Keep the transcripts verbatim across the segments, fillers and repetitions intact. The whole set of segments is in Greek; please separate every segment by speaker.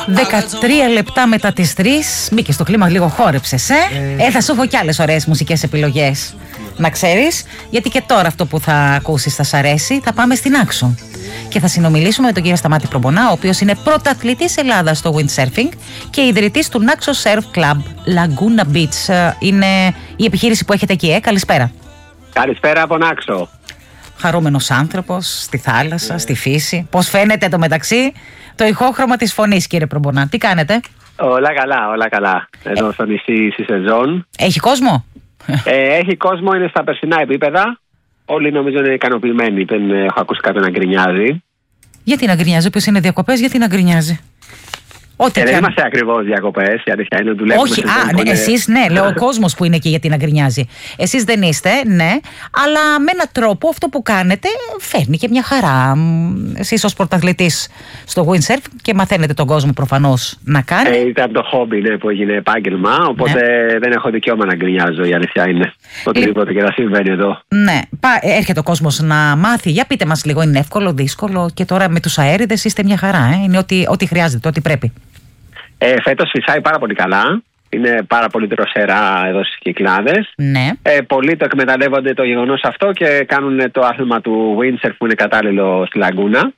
Speaker 1: δεκατρία λεπτά μετά τις τρεις. Μπήκε στο κλίμα, λίγο χόρεψες, ε? Ε, ε θα σου έχω κι άλλες ωραίες μουσικές επιλογές. Να ξέρεις, γιατί και τώρα αυτό που θα ακούσεις θα σ' αρέσει. Θα πάμε στην Άξο και θα συνομιλήσουμε με τον κύριο Σταμάτη Προμπονά, ο οποίος είναι πρωταθλητής Ελλάδας στο windsurfing και ιδρυτής του Naxos Surf Club Laguna Beach. Είναι η επιχείρηση που έχετε εκεί, ε? Καλησπέρα.
Speaker 2: Καλησπέρα από Νάξο.
Speaker 1: Χαρούμενος άνθρωπος, στη θάλασσα, yeah. στη φύση. Πώς φαίνεται το μεταξύ το ηχόχρωμα της φωνής, κύριε Προμπονά? Τι κάνετε?
Speaker 2: Όλα καλά, όλα καλά. Εδώ ε... στο νησί στη σεζόν.
Speaker 1: Έχει κόσμο?
Speaker 2: Ε, έχει κόσμο, είναι στα περσινά επίπεδα. Όλοι νομίζω είναι ικανοποιημένοι. Δεν έχω ακούσει κάποιον να γκρινιάζει.
Speaker 1: Γιατί να γκρινιάζει? Ποιος είναι διακοπές, γιατί να γκρινιάζει?
Speaker 2: Ό,τι ε, δεν είμαστε ακριβώς διακοπές, η αλήθεια είναι, δουλεύουμε.
Speaker 1: Όχι, α, ναι, είναι... εσείς ναι, λέω ο κόσμος που είναι εκεί γιατί να γκρινιάζει. Εσείς δεν είστε, ναι, αλλά με έναν τρόπο αυτό που κάνετε φέρνει και μια χαρά. Εσείς ως πρωταθλητής στο windsurf και μαθαίνετε τον κόσμο προφανώς να κάνει.
Speaker 2: Ε, ήταν το χόμπι, ναι, που έγινε επάγγελμα, οπότε ναι. δεν έχω δικαίωμα να γκρινιάζω, η αλήθεια είναι. Οτιδήποτε και να συμβαίνει εδώ.
Speaker 1: Ναι, έρχεται ο κόσμος να μάθει. Για πείτε μας λίγο, είναι εύκολο, δύσκολο? Και τώρα με τους αέριδες είστε μια χαρά, ε? Είναι ό,τι, ό,τι χρειάζεται, ό,τι πρέπει.
Speaker 2: Ε, φέτος φυσάει πάρα πολύ καλά. Είναι πάρα πολύ δροσερά εδώ στις Κυκλάδες.
Speaker 1: Ναι.
Speaker 2: Ε, πολλοί το εκμεταλλεύονται το γεγονός αυτό και κάνουν το άθλημα του windsurf που είναι κατάλληλο στη Λαγκούνα.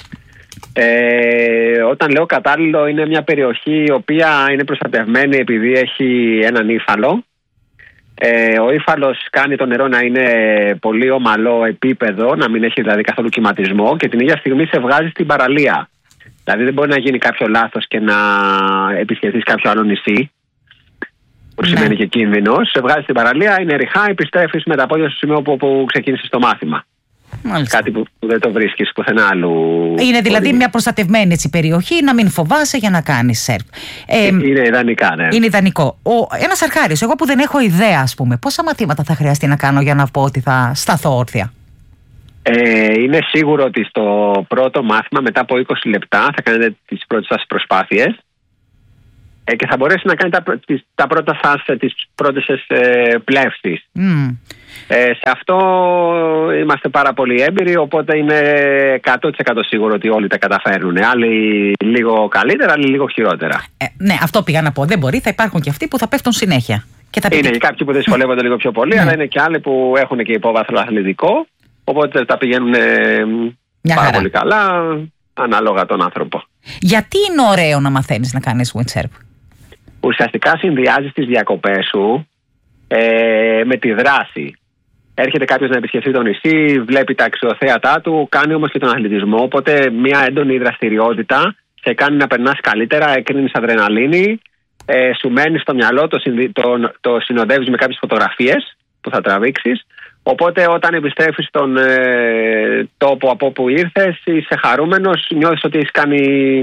Speaker 2: Ε, όταν λέω κατάλληλο, είναι μια περιοχή η οποία είναι προστατευμένη επειδή έχει έναν ύφαλο. Ε, ο ύφαλος κάνει το νερό να είναι πολύ ομαλό επίπεδο, να μην έχει δηλαδή καθόλου κυματισμό και την ίδια στιγμή σε βγάζει στην παραλία. Δηλαδή δεν μπορεί να γίνει κάποιο λάθος και να επισκεφθείς κάποιο άλλο νησί, που ναι. σημαίνει και κίνδυνος. Σε βγάζει στην παραλία, είναι ριχά, επιστρέφεις με τα πόδια στο σημείο που, που ξεκίνησες το μάθημα. Μάλιστα. Κάτι που, που δεν το βρίσκεις πουθενά άλλου.
Speaker 1: Είναι δηλαδή πολύ... μια προστατευμένη έτσι, περιοχή, να μην φοβάσαι για να κάνεις σερφ.
Speaker 2: Ε, είναι ιδανικά, ναι.
Speaker 1: Είναι ιδανικό. Ένας αρχάριος, εγώ που δεν έχω ιδέα, ας πούμε, πόσα μαθήματα θα χρειαστεί να κάνω για να πω ότι θα σταθώ όρθια?
Speaker 2: Ε, είναι σίγουρο ότι στο πρώτο μάθημα, μετά από είκοσι λεπτά, θα κάνετε τις πρώτες σας προσπάθειες ε, και θα μπορέσει να κάνει τα, τις, τα πρώτα σας, τις πρώτες σας ε, πλεύσεις.
Speaker 1: Mm.
Speaker 2: Ε, σε αυτό είμαστε πάρα πολύ έμπειροι, οπότε είναι εκατό τοις εκατό σίγουρο ότι όλοι τα καταφέρνουν. Άλλοι λίγο καλύτερα, άλλοι λίγο χειρότερα.
Speaker 1: Ε, ναι, αυτό πήγα να πω. Δεν μπορεί, θα υπάρχουν και αυτοί που θα πέφτουν συνέχεια. Και θα
Speaker 2: είναι και κάποιοι που δυσκολεύονται λίγο πιο πολύ, αλλά είναι και άλλοι που έχουν και υπόβαθρο αθλητικό. Οπότε τα πηγαίνουν πάρα χαρά. Πολύ καλά, ανάλογα τον άνθρωπο.
Speaker 1: Γιατί είναι ωραίο να μαθαίνεις να κάνεις windsurf?
Speaker 2: Ουσιαστικά συνδυάζεις τις διακοπές σου ε, με τη δράση. Έρχεται κάποιος να επισκεφθεί το νησί, βλέπει τα αξιοθέατά του, κάνει όμως και τον αθλητισμό. Οπότε μια έντονη δραστηριότητα σε κάνει να περνάς καλύτερα, εκρίνεις αδρεναλίνη, ε, σου μένει στο μυαλό, το, συνδυ... το, το συνοδεύεις με κάποιες φωτογραφίες που θα τραβήξεις. Οπότε όταν επιστρέφεις στον ε, τόπο από όπου ήρθες, είσαι χαρούμενος, νιώθεις ότι έχεις κάνει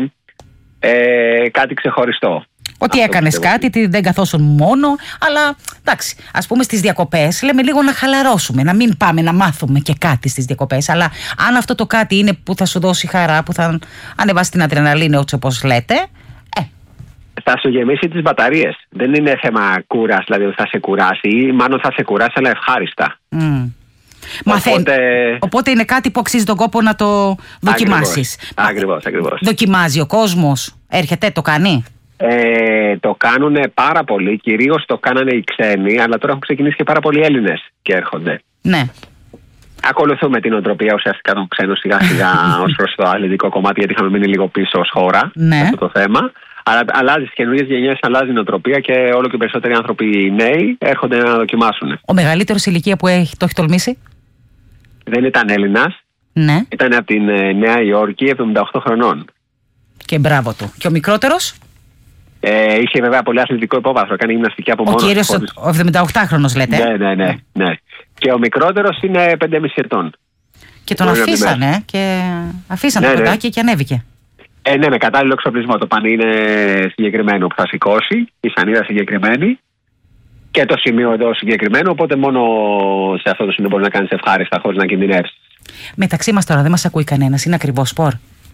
Speaker 2: ε, κάτι ξεχωριστό.
Speaker 1: Ότι έκανες κάτι, ότι δεν καθόσουν μόνο, αλλά εντάξει, ας πούμε στις διακοπές λέμε λίγο να χαλαρώσουμε, να μην πάμε να μάθουμε και κάτι στις διακοπές, αλλά αν αυτό το κάτι είναι που θα σου δώσει χαρά, που θα ανεβάσει την αδρεναλίνη, έτσι όπως λέτε, ε.
Speaker 2: θα σου γεμίσει τις μπαταρίες. Δεν είναι θέμα κούρας, δηλαδή ότι θα σε κουράσει, ή μάλλον θα σε κουράσει, αλλά ευχάριστα.
Speaker 1: Mm. Μαθαίνει. Οπότε... Οπότε είναι κάτι που αξίζει τον κόπο να το δοκιμάσεις.
Speaker 2: Ακριβώς, ακριβώς.
Speaker 1: Δοκιμάζει ο κόσμος, έρχεται, το κάνει?
Speaker 2: Ε, το κάνουν πάρα πολύ, κυρίως το κάνανε οι ξένοι, αλλά τώρα έχουν ξεκινήσει και πάρα πολλοί Έλληνες και έρχονται.
Speaker 1: Ναι.
Speaker 2: Ακολουθούμε την οτροπία ουσιαστικά των ξένων σιγά σιγά ως προς το αθλητικό κομμάτι, γιατί είχαμε μείνει λίγο πίσω ως χώρα
Speaker 1: ναι.
Speaker 2: σε αυτό το θέμα. Αλλά αλλάζει στις καινούριες γενιές, αλλάζει η νοοτροπία και όλο και περισσότεροι άνθρωποι νέοι έρχονται να δοκιμάσουν.
Speaker 1: Ο μεγαλύτερος ηλικία που έχει, το έχει τολμήσει?
Speaker 2: Δεν ήταν Έλληνας.
Speaker 1: Ναι.
Speaker 2: Ήταν από την Νέα Υόρκη, εβδομήντα οκτώ χρονών.
Speaker 1: Και μπράβο του. Και ο μικρότερος?
Speaker 2: Ε, είχε βέβαια πολύ αθλητικό υπόβαθρο, κάνει γυμναστική από μόνος.
Speaker 1: Ο κύριος ο εβδομηνταοκτάχρονος λέτε?
Speaker 2: Ναι, ναι, ναι, ναι. Και ο μικρότερος είναι πέντε και μισό ετών.
Speaker 1: Και τον αφήσανε και αφήσανε ναι, το παιδάκι ναι. και ανέβηκε.
Speaker 2: Ε, ναι, με κατάλληλο εξοπλισμό. Το πανί είναι συγκεκριμένο που θα σηκώσει, η σανίδα συγκεκριμένη και το σημείο εδώ συγκεκριμένο. Οπότε μόνο σε αυτό το σημείο μπορεί να κάνεις ευχάριστα χωρίς να κινδυνεύσεις.
Speaker 1: Μεταξύ μας τώρα δεν μας ακούει κανένας, είναι ακριβό σπορ?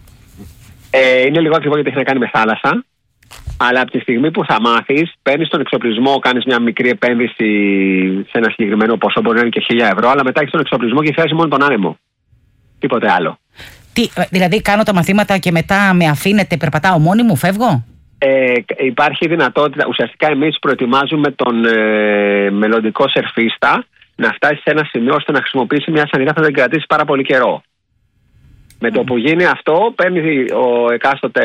Speaker 2: Ε, είναι λίγο ακριβό γιατί έχει να κάνει με θάλασσα. Αλλά από τη στιγμή που θα μάθεις, παίρνεις τον εξοπλισμό, κάνεις μια μικρή επένδυση σε ένα συγκεκριμένο ποσό, μπορεί να είναι και χίλια ευρώ, αλλά μετά έχεις τον εξοπλισμό και χρειάζεσαι μόνο τον άνεμο. Τίποτε άλλο.
Speaker 1: Τι, δηλαδή κάνω τα μαθήματα και μετά με αφήνετε, περπατάω μόνη μου, φεύγω?
Speaker 2: Ε, υπάρχει δυνατότητα, ουσιαστικά εμείς προετοιμάζουμε τον ε, μελλοντικό σερφίστα να φτάσει σε ένα σημείο ώστε να χρησιμοποιήσει μια σανίδα που θα την κρατήσει πάρα πολύ καιρό. Με mm. το που γίνει αυτό, παίρνει ο εκάστοτε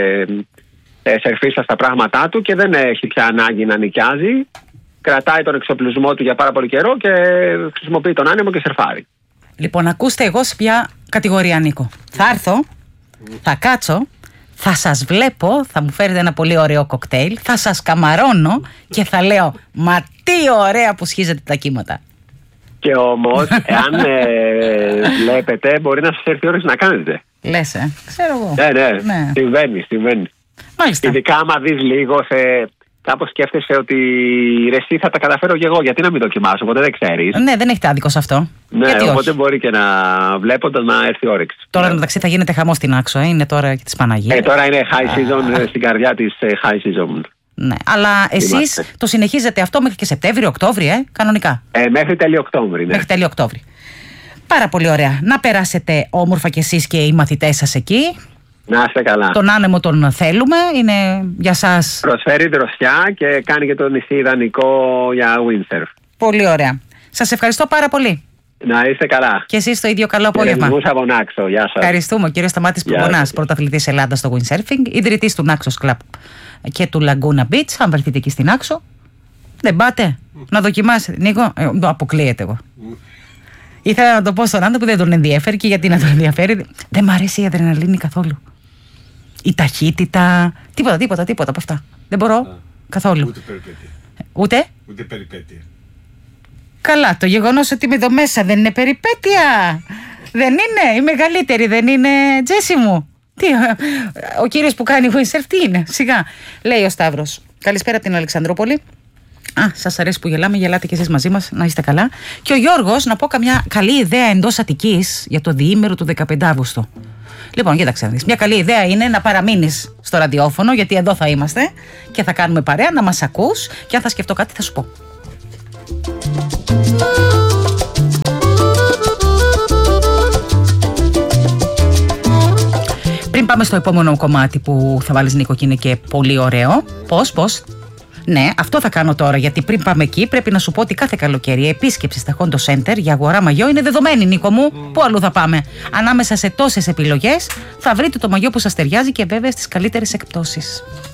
Speaker 2: ε, σερφίστα τα πράγματά του και δεν έχει πια ανάγκη να νοικιάζει. Κρατάει τον εξοπλισμό του για πάρα πολύ καιρό και χρησιμοποιεί τον άνεμο και σερφάρει.
Speaker 1: Λοιπόν, ακούστε, εγώ σε ποια κατηγορία ανήκω. Θα έρθω, θα κάτσω, θα σας βλέπω, θα μου φέρετε ένα πολύ ωραίο κοκτέιλ, θα σας καμαρώνω και θα λέω «Μα τι ωραία που σχίζετε τα κύματα».
Speaker 2: Και όμως, εάν ε, βλέπετε, μπορεί να σας έρθει η ώρα να κάνετε.
Speaker 1: Λες, ε, ξέρω εγώ.
Speaker 2: Ναι, ναι, ναι. Συμβαίνει, συμβαίνει.
Speaker 1: Μάλιστα.
Speaker 2: Ειδικά άμα δεις λίγο, σε, κάπως σκέφτεσαι ότι ρε εσύ θα τα καταφέρω και εγώ, γιατί να μην δοκιμάσω, οπότε δεν ξέρεις.
Speaker 1: Ναι, δεν έχετε άδικο σε αυτό.
Speaker 2: Ναι,
Speaker 1: γιατί
Speaker 2: οπότε
Speaker 1: όχι.
Speaker 2: Μπορεί και να βλέποντας να έρθει η όρεξη.
Speaker 1: Τώρα
Speaker 2: ναι.
Speaker 1: μεταξύ θα γίνεται χαμός στην Άξο, ε, είναι τώρα και της Παναγίας.
Speaker 2: Ε, τώρα είναι high season, ah. στην καρδιά της high season.
Speaker 1: Ναι, αλλά εσείς το συνεχίζετε αυτό μέχρι και Σεπτέμβριο, Οκτώβριο, ε, κανονικά.
Speaker 2: Ε, μέχρι τέλειο Οκτώβριο, ναι.
Speaker 1: Μέχρι τέλειο Οκτώβριο. Πάρα πολύ ωραία. Να περάσετε όμορφα κι εσείς και οι μαθητές σας εκεί.
Speaker 2: Να είστε καλά.
Speaker 1: Τον άνεμο τον θέλουμε, είναι για σας.
Speaker 2: Προσφέρει δροσιά και κάνει και το νησί ιδανικό για windsurf.
Speaker 1: Πολύ ωραία. Σας ευχαριστώ πάρα πολύ.
Speaker 2: Να είστε καλά.
Speaker 1: Και εσείς το ίδιο καλό απόγευμα.
Speaker 2: Από Νάξο. Γεια σας.
Speaker 1: Ευχαριστούμε. Ο κύριος Σταμάτης Πουπονάς, πρωταθλητής Ελλάδας στο windsurfing, ιδρυτής του Naxos Club και του Laguna Beach. Αν βρεθείτε εκεί στην Άξο, δεν πάτε mm. να δοκιμάσετε. Νίκο, ε, αποκλείεται εγώ. Mm. Ήθελα να το πω στον άντρα που δεν τον ενδιαφέρει και γιατί να τον ενδιαφέρει. Δεν μ' αρέσει η αδρεναλίνη καθόλου. Η ταχύτητα. Τίποτα, τίποτα, τίποτα από αυτά. Δεν μπορώ ah. καθόλου.
Speaker 3: Ούτε περιπέτεια.
Speaker 1: Ούτε.
Speaker 3: Ούτε περιπέτεια.
Speaker 1: Καλά, το γεγονός ότι είμαι εδώ μέσα δεν είναι περιπέτεια. Δεν είναι. Η μεγαλύτερη δεν είναι, Τζέσι μου. Τι, ο κύριος που κάνει windsurf τι είναι, σιγά. Λέει ο Σταύρος. Καλησπέρα από την Αλεξανδρούπολη. Α, σας αρέσει που γελάμε, γελάτε κι εσείς μαζί μας, να είστε καλά. Και ο Γιώργος, να πω καμιά καλή ιδέα εντός Αττικής για το διήμερο του δεκαπέντε Αυγούστου. Λοιπόν, κοίταξε να δεις. Μια καλή ιδέα είναι να παραμείνεις στο ραδιόφωνο, γιατί εδώ θα είμαστε και θα κάνουμε παρέα, να μας ακούς και αν θα σκεφτώ κάτι θα σου πω. Πριν πάμε στο επόμενο κομμάτι που θα βάλεις, Νίκο, και είναι και πολύ ωραίο. Πώς, πώς. Ναι, αυτό θα κάνω τώρα, γιατί πριν πάμε εκεί πρέπει να σου πω ότι κάθε καλοκαίρι η επίσκεψη στα Hondo Center για αγορά μαγιό είναι δεδομένη, Νίκο μου. Mm. Πού αλλού θα πάμε? Ανάμεσα σε τόσες επιλογές θα βρείτε το μαγιό που σας ταιριάζει και βέβαια στις καλύτερες εκπτώσεις.